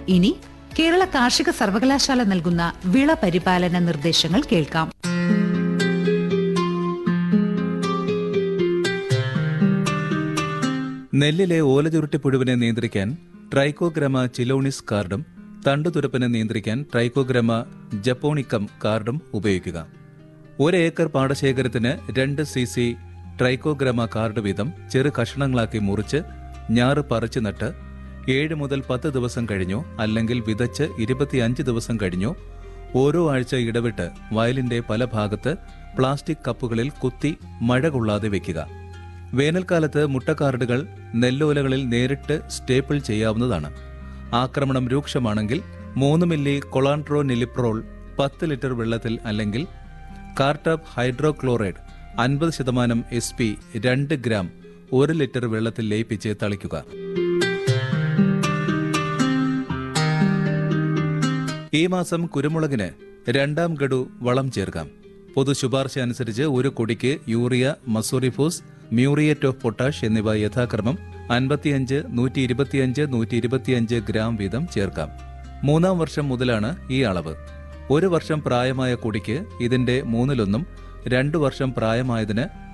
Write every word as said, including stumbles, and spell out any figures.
ഇനി കേരള കാർഷിക സർവകലാശാല നൽകുന്ന വിള പരിപാലന നിർദ്ദേശങ്ങൾ കേൾക്കാം. നെല്ലിലെ ഓലചുരുട്ടിപ്പുഴുവിനെ നിയന്ത്രിക്കാൻ ട്രൈക്കോഗ്രമ ചിലോണിസ് കാർഡും തണ്ടുതുരപ്പിനെ നിയന്ത്രിക്കാൻ ട്രൈക്കോഗ്രമ ജപ്പോണിക്കം കാർഡും ഉപയോഗിക്കുക. ഒരു ഏക്കർ പാടശേഖരത്തിന് രണ്ട് സി സി ട്രൈക്കോഗ്രമ കാർഡ് വീതം ചെറു കഷണങ്ങളാക്കി മുറിച്ച് ഞാറ് പറിച്ചു നട്ട് ഏഴ് മുതൽ പത്ത് ദിവസം കഴിഞ്ഞോ അല്ലെങ്കിൽ വിതച്ച് ഇരുപത്തിയഞ്ച് ദിവസം കഴിഞ്ഞോ ഓരോ ആഴ്ച ഇടവിട്ട് വയലിന്റെ പല ഭാഗത്ത് പ്ലാസ്റ്റിക് കപ്പുകളിൽ കുത്തി മഴ കൊള്ളാതെ വെക്കുക. വേനൽക്കാലത്ത് മുട്ടക്കാർഡുകൾ നെല്ലോലകളിൽ നേരിട്ട് സ്റ്റേപ്പിൾ ചെയ്യാവുന്നതാണ്. ആക്രമണം രൂക്ഷമാണെങ്കിൽ മൂന്ന് മില്ലി കൊളാൻട്രോ നിലിപ്രോൾ പത്ത് ലിറ്റർ വെള്ളത്തിൽ അല്ലെങ്കിൽ കാർട്ടപ്പ് ഹൈഡ്രോക്ലോറൈഡ് അൻപത് ശതമാനം എസ് പി രണ്ട് ഗ്രാം ഒരു ലിറ്റർ വെള്ളത്തിൽ ലയിപ്പിച്ച് തളിക്കുക. ഈ മാസം കുരുമുളകിന് രണ്ടാം ഗഡു വളം ചേർക്കാം. പൊതു ശുപാർശ അനുസരിച്ച് ഒരു കൊടിക്ക് urea, Mussooriphos, muriate of potash എന്നിവ യഥാക്രമം അൻപത്തിയഞ്ച്, നൂറ്റി ഇരുപത്തിയഞ്ച്, നൂറ്റി ഇരുപത്തിയഞ്ച് ഗ്രാം വീതം ചേർക്കാം. മൂന്നാം വർഷം മുതലാണ് ഈ അളവ്. ഒരു വർഷം പ്രായമായ കൊടിക്ക് ഇതിന്റെ മൂന്നിലൊന്നും, രണ്ടു വർഷം പ്രായമായതിന്